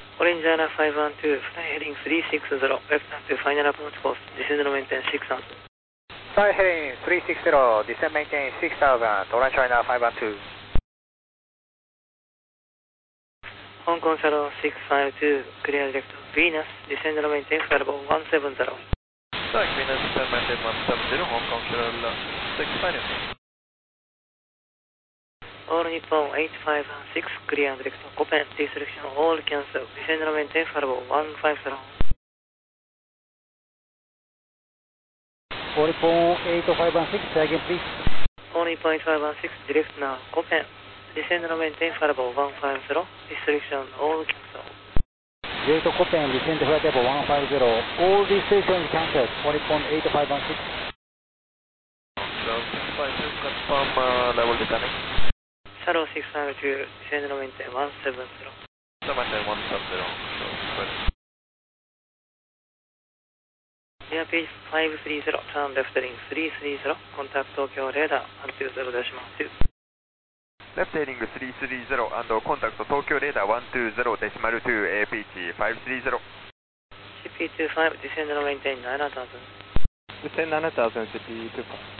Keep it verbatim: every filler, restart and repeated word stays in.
Orange Airliner five one two, fly heading three six zero, left to final approach course, descend and maintain six thousand. Fly heading three six zero, descend maintain six thousand, Orange Airliner five one two. Hong Kong Shuttle six five two, clear direct to Venus, descend and maintain flight one seven zero. Tack, Venus, descend maintain one seven zero, Hong Kong Shuttle six five two. All Nippon eight five six, clear direct to Copen, deselection all cancel, descend and maintain flight one five zero. All Nippon eight five six, say again please. All Nippon eight five six, direct now Copen, descend and maintain flight one five zero, deselection all cancel. Great Copen, descend flight level one five zero, all registrations cancelled, All Nippon eight five six. So, six five two, confirm uh, level declining. Shuttle six five two, descend and maintain one seven zero. Descend maintain one seven zero, so six five two. Airspace five three zero, turn left heading three three zero, contact Tokyo radar one two zero decimal two. Left heading three three zero and contact Tokyo radar one two zero decimal two, A P H five three zero. C P two five, descend and maintain nine thousand. Descend nine thousand, C P two five.